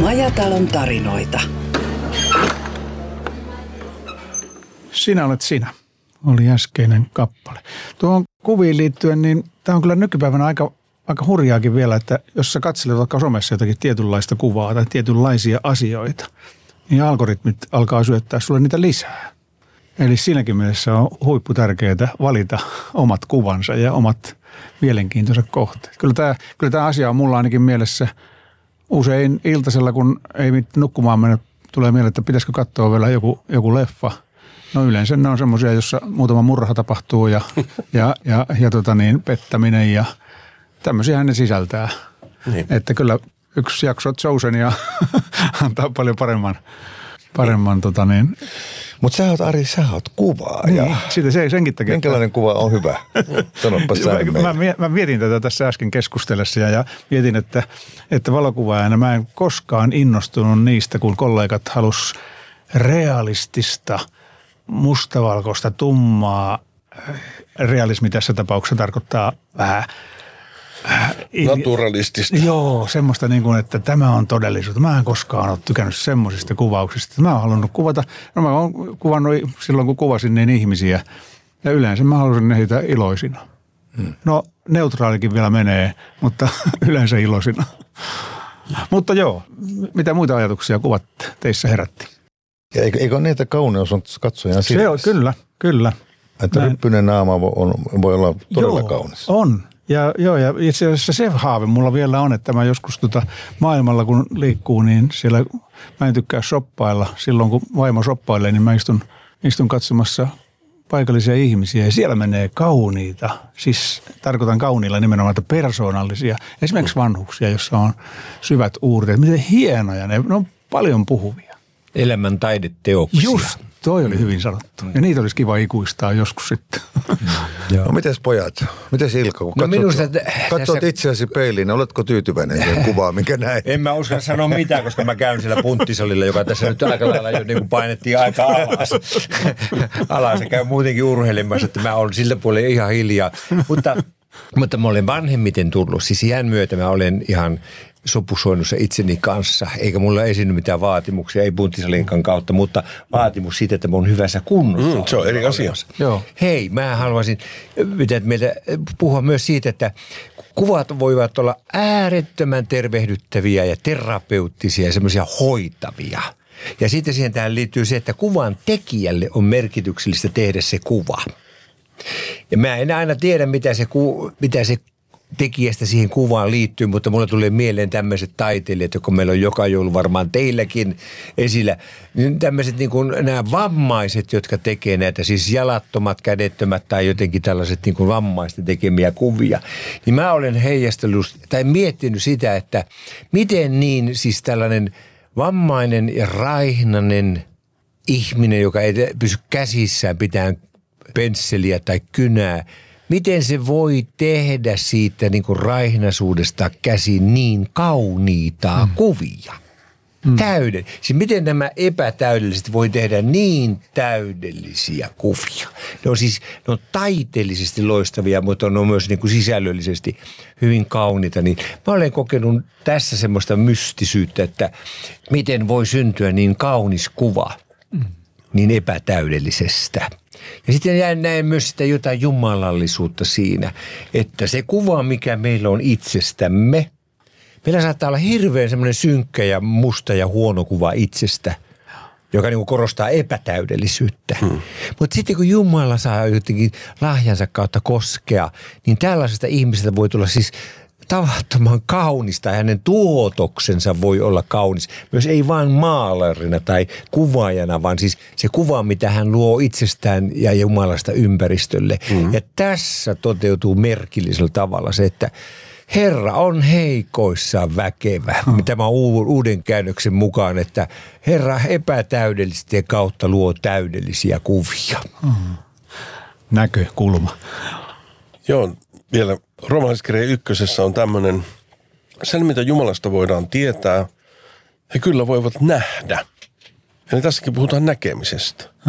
Majatalon tarinoita. Sinä olet sinä, oli äskeinen kappale. Tuohon kuviin liittyen, niin tämä on kyllä nykypäivänä aika hurjaakin vielä, että jos sä katselet vaikka somessa jotakin tietynlaista kuvaa tai tietynlaisia asioita, niin algoritmit alkaa syöttää sulle niitä lisää. Eli siinäkin mielessä on huippu tärkeää valita omat kuvansa ja omat mielenkiintoiset kohteet. Kyllä tämä asia on mulla ainakin mielessä usein iltasella, kun ei nukkumaan mennä, tulee mieleen, että pitäisikö katsoa vielä joku leffa. No yleensä ne on semmoisia, jossa muutama murha tapahtuu ja pettäminen ja tämmöisiä ne sisältää. Niin. Että kyllä yksi jakso Chosen ja antaa paljon paremman Mutta sä oot kuvaa. Niin, siitä senkin takia. Minkälainen kuva on hyvä? Sanoppa sä mä mietin tätä tässä äsken keskustellessa ja mietin, että valokuvaajana mä en koskaan innostunut niistä, kun kollegat halus realistista, mustavalkoista, tummaa. Realismi tässä tapauksessa tarkoittaa vähän naturalistista. Joo, semmoista niin kuin, että tämä on todellisuutta. Mä en koskaan ole tykännyt semmoisista kuvauksista. Mä oon halunnut kuvata, mä oon kuvannut silloin kun kuvasin niin ihmisiä ja yleensä mä halusin heitä iloisina. No neutraalikin vielä menee, mutta yleensä iloisina. Mutta joo, mitä muita ajatuksia kuvat teissä herätti? Ja eikö niitä kauneus on katsojan silmässä? Se on, kyllä. Että ryppyinen naama voi olla todella kaunis. On. Ja itse asiassa se haave mulla vielä on, että mä joskus maailmalla kun liikkuu, niin siellä mä en tykkää shoppailla. Silloin kun vaimo shoppailee, niin mä istun katsomassa paikallisia ihmisiä ja siellä menee kauniita. Siis tarkoitan kauniilla nimenomaan, että persoonallisia. Esimerkiksi vanhuksia, jossa on syvät uurteet. Miten hienoja ne on paljon puhuvia. Elämän taideteoksia. Just, toi oli hyvin sanottu. Ja niitä olisi kiva ikuistaa joskus sitten. No mites pojat? Mites Ilkka? Kun katsot itseäsi peiliin, oletko tyytyväinen siihen kuvaan, minkä näin? En mä uskalla sanoa mitään, koska mä käyn siellä punttisalilla, joka tässä nyt aika lailla jo niin kuin painettiin aika alas. Ja käyn muutenkin urheilemassa, että mä olen siltä puolella ihan hiljaa. Mutta mä olen vanhemmiten tullut. Siis iän myötä mä olen ihan sopusoinnussa itseni kanssa, eikä mulla esiinny mitään vaatimuksia, ei punttisalinkan kautta, mutta vaatimus siitä, että mä oon hyvässä kunnossa. Se on eri asia. Joo. Hei, mä haluaisin meiltä puhua myös siitä, että kuvat voivat olla äärettömän tervehdyttäviä ja terapeuttisia ja semmoisia hoitavia. Ja sitten siihen tähän liittyy se, että kuvan tekijälle on merkityksellistä tehdä se kuva. Ja mä en aina tiedä, mitä se tekijästä siihen kuvaan liittyy, mutta mulle tulee mieleen tämmöiset taiteilijat, jotka meillä on joka joulu varmaan teilläkin esillä. Niin tämmöiset niin kuin nämä vammaiset, jotka tekee näitä, siis jalattomat, kädettömät tai jotenkin tällaiset niin kuin vammaisten tekemiä kuvia. Niin mä olen heijastellut tai miettinyt sitä, että miten niin siis tällainen vammainen ja raihnainen ihminen, joka ei pysy käsissään pitää pensseliä tai kynää, miten se voi tehdä siitä niin kuin raihnaisuudesta käsin niin kauniita kuvia? Siis miten nämä epätäydelliset voi tehdä niin täydellisiä kuvia? Ne on taiteellisesti loistavia, mutta ne on myös niin kuin sisällöllisesti hyvin kauniita. Niin mä olen kokenut tässä semmoista mystisyyttä, että miten voi syntyä niin kaunis kuva niin epätäydellisestä. Ja sitten näen myös sitä jotain jumalallisuutta siinä, että se kuva, mikä meillä on itsestämme, meillä saattaa olla hirveän semmoinen synkkä ja musta ja huono kuva itsestä, joka niin kuin korostaa epätäydellisyyttä. Mutta sitten kun Jumala saa jotenkin lahjansa kautta koskea, niin tällaisesta ihmisestä voi tulla siis tavattoman kaunista ja hänen tuotoksensa voi olla kaunis. Myös ei vain maalarina tai kuvaajana, vaan siis se kuva, mitä hän luo itsestään ja Jumalasta ympäristölle. Ja tässä toteutuu merkillisellä tavalla se, että Herra on heikoissaan väkevä. Tämä on uuden käännöksen mukaan, että Herra epätäydellisten kautta luo täydellisiä kuvia. Näkökulma. Joo, vielä Roomalaiskirjeen 1 on tämmöinen, sen mitä Jumalasta voidaan tietää, he kyllä voivat nähdä. Eli tässäkin puhutaan näkemisestä.